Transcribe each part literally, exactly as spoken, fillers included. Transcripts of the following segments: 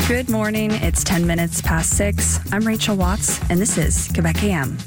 Good morning. It's ten minutes past six. I'm Rachel Watts, and this is Quebec A M.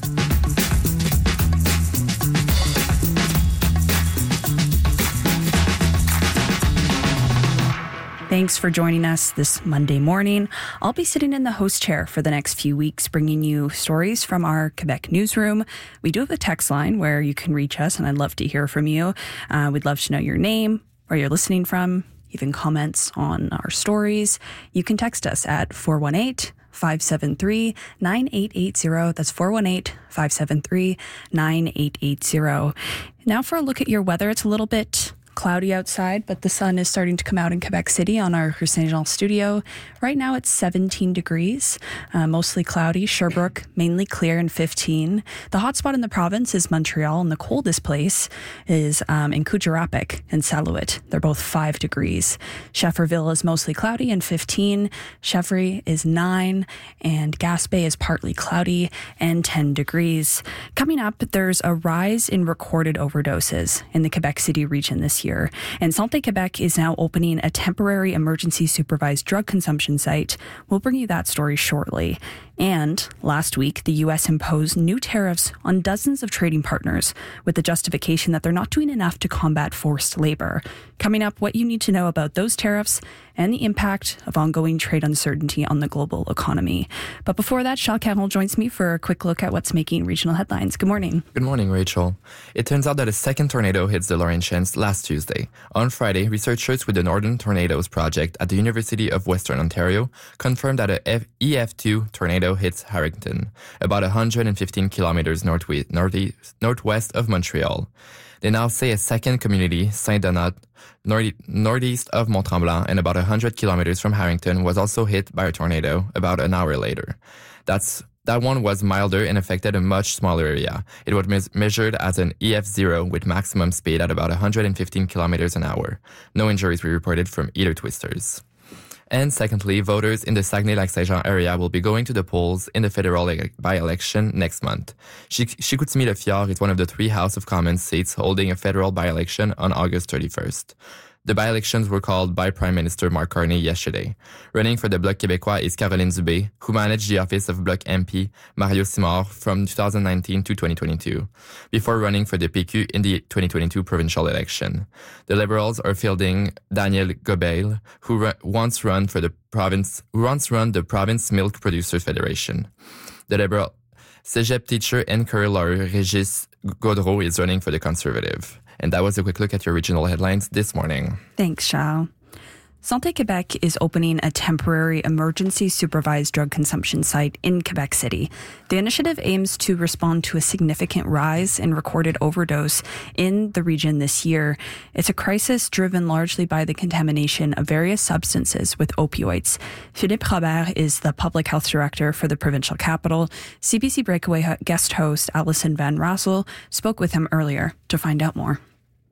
Thanks for joining us this Monday morning. I'll be sitting in the host chair for the next few weeks, bringing you stories from our Quebec newsroom. We do have a text line where you can reach us, and I'd love to hear from you. Uh, we'd love to know your name, where you're listening from, even comments on our stories. You can text us at four one eight, five seven three, nine eight eight zero. That's four one eight, five seven three, nine eight eight zero. Now for a look at your weather. It's a little bit cloudy outside, but the sun is starting to come out in Quebec City on our Rue Saint-Jean studio. Right now it's seventeen degrees, uh, mostly cloudy. Sherbrooke, mainly clear and fifteen. The hotspot in the province is Montreal, and the coldest place is um, in Kuujjuaq and Salouet. They're both five degrees. Schefferville is mostly cloudy and fifteen. Chevry is nine, and Gaspé is partly cloudy and ten degrees. Coming up, there's a rise in recorded overdoses in the Quebec City region this year. And Santé Quebec is now opening a temporary emergency supervised drug consumption site. We'll bring you that story shortly. And last week, the U S imposed new tariffs on dozens of trading partners with the justification that they're not doing enough to combat forced labor. Coming up, what you need to know about those tariffs and the impact of ongoing trade uncertainty on the global economy. But before that, Charles Carroll joins me for a quick look at what's making regional headlines. Good morning. Good morning, Rachel. It turns out that a second tornado hits the Laurentians last Tuesday. On Friday, researchers with the Northern Tornadoes Project at the University of Western Ontario confirmed that a E F two tornado hits Harrington, about one hundred fifteen kilometers northwest, northeast, northwest of Montreal. They now say a second community, Saint-Donat, north, northeast of Mont-Tremblant and about one hundred kilometers from Harrington, was also hit by a tornado about an hour later. That's That one was milder and affected a much smaller area. It was mes- measured as an E F zero with maximum speed at about one hundred fifteen kilometers an hour. No injuries were reported from either twisters. And secondly, voters in the Saguenay-Lac-Saint-Jean area will be going to the polls in the federal by-election next month. Chicoutimi-Le-Fjord is one of the three House of Commons seats holding a federal by-election on August thirty-first. The by-elections were called by Prime Minister Mark Carney yesterday. Running for the Bloc Québécois is Caroline Dubé, who managed the office of Bloc M P Mario Simard from two thousand nineteen to twenty twenty-two, before running for the P Q in the twenty twenty-two provincial election. The Liberals are fielding Daniel Gobeil, who ru- once run for the province, who once run the Province Milk Producers Federation. The Liberal Cégep teacher and career lawyer Régis Gaudreau is running for the Conservative. And that was a quick look at your regional headlines this morning. Thanks, Charles. Santé Quebec is opening a temporary emergency supervised drug consumption site in Quebec City. The initiative aims to respond to a significant rise in recorded overdose in the region this year. It's a crisis driven largely by the contamination of various substances with opioids. Philippe Robert is the public health director for the provincial capital. C B C Breakaway guest host Alison Van Rassel spoke with him earlier to find out more.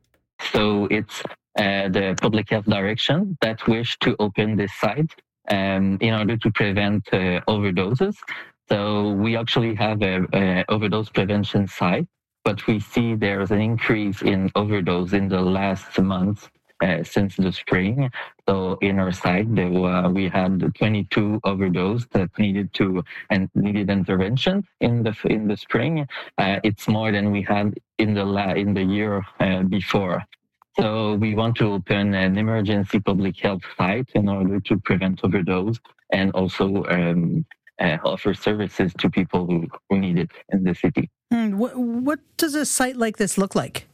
So it's uh, the public health direction that wish to open this site um, in order to prevent uh, overdoses. So we actually have a, a overdose prevention site, but we see there's an increase in overdose in the last months uh, since the spring. So in our site, there were, we had twenty-two overdose that needed to and needed intervention in the in the spring. Uh, it's more than we had in the la, in the year uh, before. So we want to open an emergency public health site in order to prevent overdose and also um, uh, offer services to people who, who need it in the city. Hmm, what, what does a site like this look like?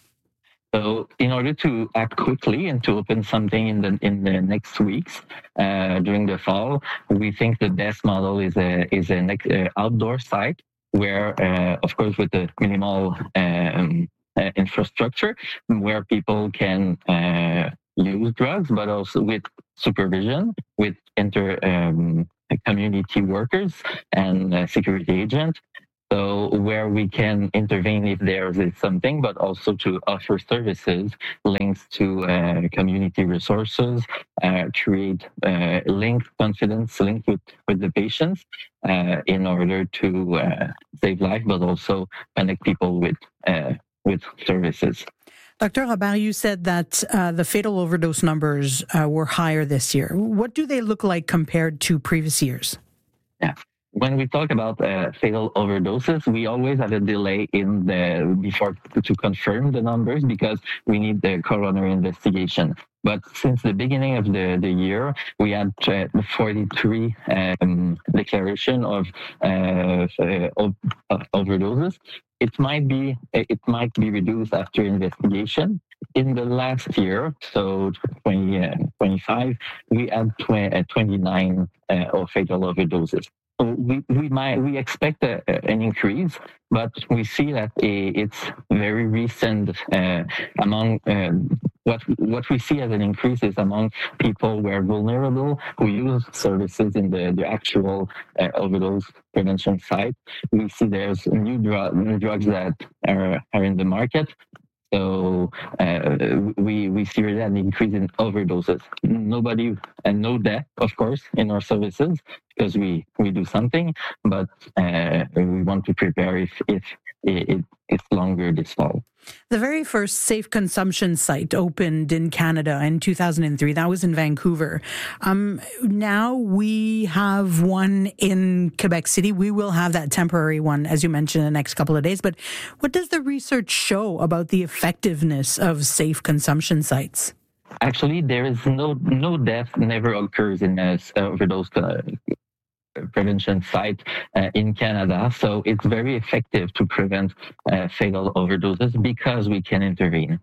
So in order to act quickly and to open something in the in the next weeks uh, during the fall, we think the best model is a is an uh, outdoor site where, uh, of course, with the minimal um, uh, infrastructure, where people can uh, use drugs, but also with supervision, with inter um, community workers and uh, security agents. So where we can intervene if there is something, but also to offer services linked to uh, community resources, uh, create uh, linked confidence, linked with, with the patients uh, in order to uh, save life, but also connect people with uh, with services. Doctor Robert, you said that uh, the fatal overdose numbers uh, were higher this year. What do they look like compared to previous years? Yeah. When we talk about uh, fatal overdoses, we always have a delay in the before to confirm the numbers because we need the coroner investigation. But since the beginning of the, the year, we had uh, forty-three um, declaration of uh, uh, overdoses. It might be it might be reduced after investigation. In the last year, so twenty twenty-five, we had twenty-nine uh, of fatal overdoses. So we, we might we expect a, an increase, but we see that it's very recent uh, among uh, what what we see as an increase is among people who are vulnerable, who use services in the, the actual uh, overdose prevention site. We see there's new, drug, new drugs that are, are in the market. So uh, we we see really an increase in overdoses. Nobody and no death, of course, in our services because we, we do something, but uh, we want to prepare if if it, it's longer this fall. The very first safe consumption site opened in Canada in two thousand three. That was in Vancouver. Um, now we have one in Quebec City. We will have that temporary one, as you mentioned, in the next couple of days. But what does the research show about the effectiveness of safe consumption sites? Actually, there is no no death never occurs in a overdose uh, prevention site uh, in Canada. So it's very effective to prevent uh, fatal overdoses because we can intervene.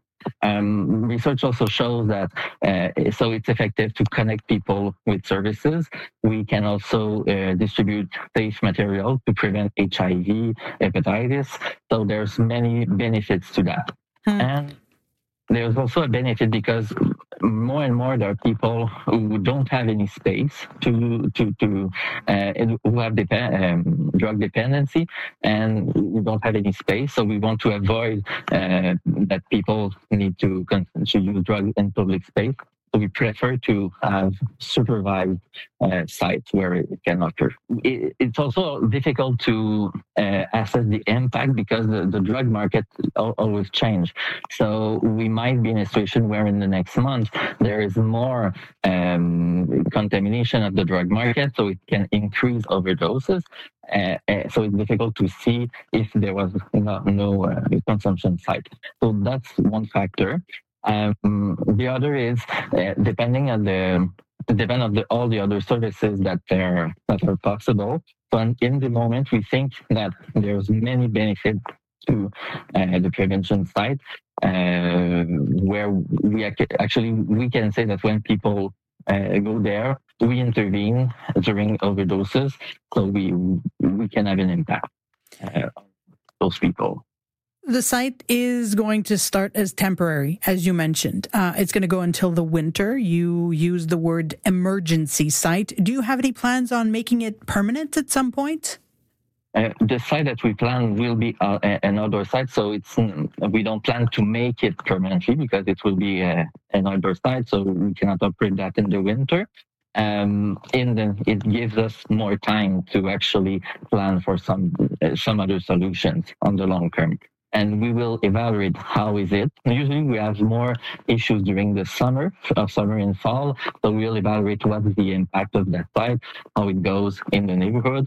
Um, research also shows that uh, so it's effective to connect people with services. We can also uh, distribute safe material to prevent H I V, hepatitis. So there's many benefits to that. Hmm. And there's also a benefit because more and more there are people who don't have any space to to to uh, who have dep- um, drug dependency and we don't have any space. So we want to avoid uh, that people need to, to use drugs in public space. So we prefer to have supervised uh, sites where it can occur. It, it's also difficult to uh, assess the impact because the, the drug market always change. So we might be in a situation where in the next month there is more um, contamination of the drug market, so it can increase overdoses. Uh, uh, so it's difficult to see if there was no, no uh, consumption site. So that's one factor. Um, the other is uh, depending on the depend on the, all the other services that are that are possible. But in the moment, we think that there's many benefits to uh, the prevention side, uh, where we actually we can say that when people uh, go there, we intervene during overdoses, so we we can have an impact uh, on those people. The site is going to start as temporary, as you mentioned. Uh, it's going to go until the winter. You use the word emergency site. Do you have any plans on making it permanent at some point? Uh, the site that we plan will be uh, an outdoor site, so it's we don't plan to make it permanently because it will be uh, an outdoor site, so we cannot operate that in the winter. Um, and then it gives us more time to actually plan for some uh, some other solutions on the long term. And we will evaluate how is it. Usually we have more issues during the summer, uh, summer and fall. So we'll evaluate what is the impact of that site, how it goes in the neighborhood,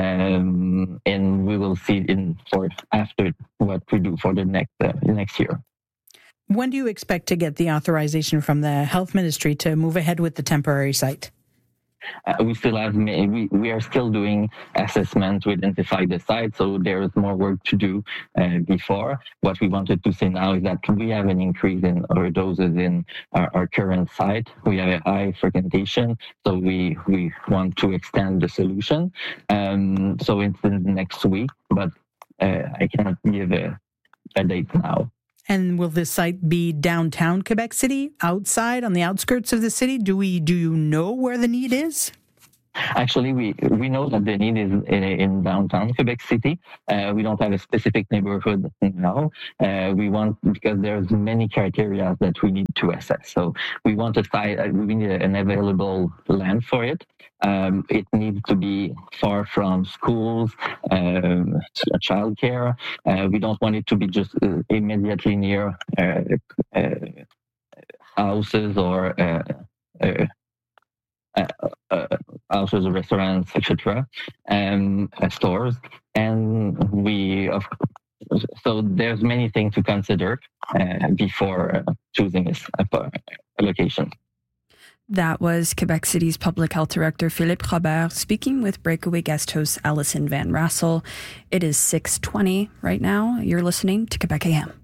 um, and we will see in for after what we do for the next uh, next year. When do you expect to get the authorization from the Health Ministry to move ahead with the temporary site? Uh, we still have, we, we are still doing assessment to identify the site, so there is more work to do uh, before. What we wanted to say now is that we have an increase in overdoses in our, our current site. We have a high frequentation, so we, we want to extend the solution. Um, so it's in the next week, but uh, I cannot give a, a date now. And will this site be downtown Quebec City, outside, on the outskirts of the city? Do we? Do you know where the need is? Actually, we we know that the need is in, in downtown Quebec City. Uh, we don't have a specific neighborhood now. Uh, we want, because there's many criteria that we need to assess. So we want a site, uh, we need an available land for it. Um, it needs to be far from schools, um, childcare. Uh, we don't want it to be just uh, immediately near uh, uh, houses or uh, uh, uh, uh, houses, restaurants, et cetera, um, uh, stores, and we of so there's many things to consider uh, before uh, choosing a, a location. That was Quebec City's Public Health Director Philippe Robert speaking with Breakaway guest host Allison Van Rassel. It is six twenty right now. You're listening to Quebec A M.